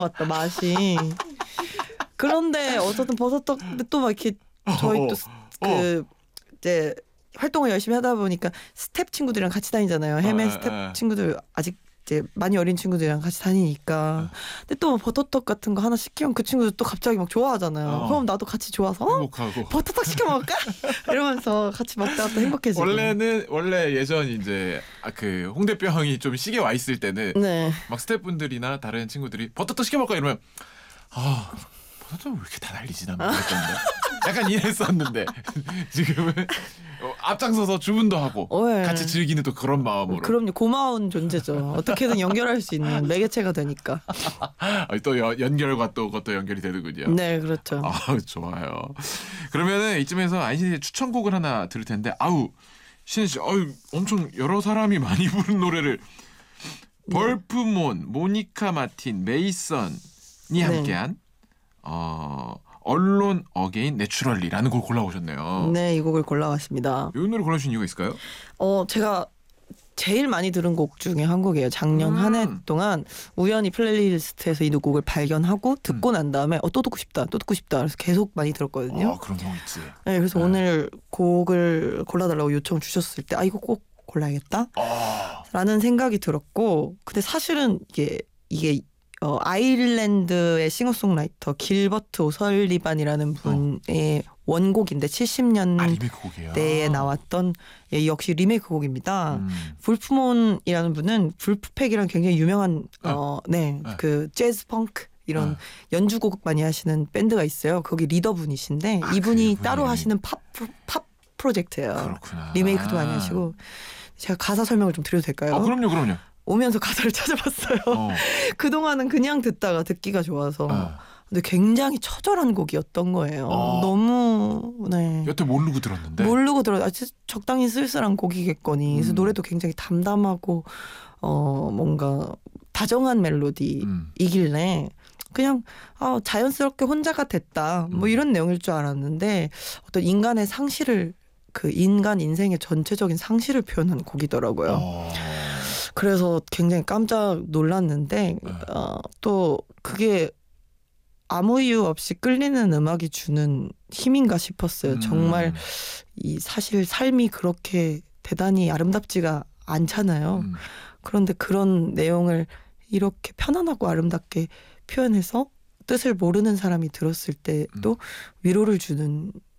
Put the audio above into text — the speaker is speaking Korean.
같다 맛이. 그런데 어쨌든 버섯떡 또 막 이렇게 저희 또 그 이제 활동을 열심히 하다 보니까 스텝 친구들이랑 같이 다니잖아요. 해외 스텝 친구들 아직 이제 많이 어린 친구들이랑 같이 다니니까. 근데 또 버터떡 같은 거 하나 시키면 그 친구들 또 갑자기 막 좋아하잖아요. 그럼 나도 같이 좋아서 행복하고. 버터떡 시켜 먹을까? 이러면서 같이 먹다가 또 행복해지고. 원래 예전 이제 그 홍대병이 좀 시계 와 있을 때는 네. 막 스태프분들이나 다른 친구들이 버터떡 시켜 먹을까 이러면 버터떡 왜 이렇게 다 난리지 나 그랬던데. 약간 이랬었는데 지금은 앞장서서 주문도 하고 네. 같이 즐기는 또 그런 마음으로. 그럼요. 고마운 존재죠. 어떻게든 연결할 수 있는 매개체가 되니까. 또 연결과 또 그것도 연결이 되는군요. 네, 그렇죠. 좋아요. 그러면은 이쯤에서 아이씨의 추천곡을 하나 들을 텐데 신은 씨, 엄청 여러 사람이 많이 부른 노래를 벌프몬, 모니카 마틴, 메이선이 함께한 언론 어게인 내추럴리라는 곡을 골라오셨네요. 네, 이 곡을 골라왔습니다. 이 노래 골라주신 이유가 있을까요? 제가 제일 많이 들은 곡 중에 한 곡이에요. 작년 한 해 동안 우연히 플레이리스트에서 이 곡을 발견하고 듣고 난 다음에 또 듣고 싶다. 그래서 계속 많이 들었거든요. 그런 경우 있지. 네, 그래서 오늘 곡을 골라달라고 요청을 주셨을 때 이거 꼭 골라야겠다 라는 생각이 들었고, 근데 사실은 이게 아일랜드의 싱어송라이터 길버트 오설리반이라는 분의 원곡인데 70년대에 나왔던 역시 리메이크 곡입니다. 불프몬이라는 분은 불프팩이랑 굉장히 유명한 그 재즈 펑크 이런 연주곡 많이 하시는 밴드가 있어요. 거기 리더분이신데 이분이 따로 하시는 팝 프로젝트예요. 그렇구나. 리메이크도 많이 하시고. 제가 가사 설명을 좀 드려도 될까요? 그럼요. 오면서 가사를 찾아봤어요. 그동안은 그냥 듣기가 좋아서. 근데 굉장히 처절한 곡이었던 거예요. 너무 여태 모르고 들었는데. 적당히 쓸쓸한 곡이겠거니. 그래서 노래도 굉장히 담담하고 뭔가 다정한 멜로디이길래 그냥 자연스럽게 혼자가 됐다. 뭐 이런 내용일 줄 알았는데 어떤 인간의 상실을 그 인간 인생의 전체적인 상실을 표현한 곡이더라고요. 그래서 굉장히 깜짝 놀랐는데 또 그게 아무 이유 없이 끌리는 음악이 주는 힘인가 싶었어요. 정말 사실 삶이 그렇게 대단히 아름답지가 않잖아요. 그런데 그런 내용을 이렇게 편안하고 아름답게 표현해서 뜻을 모르는 사람이 들었을 때도 위로를 주는